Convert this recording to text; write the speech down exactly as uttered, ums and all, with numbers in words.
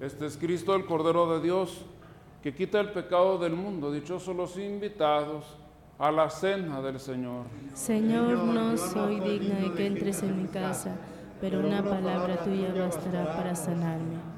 Este es Cristo, el Cordero de Dios, que quita el pecado del mundo. Dichosos los invitados a la cena del Señor. Señor, no soy digna de que entres en mi casa, pero una palabra tuya bastará para sanarme.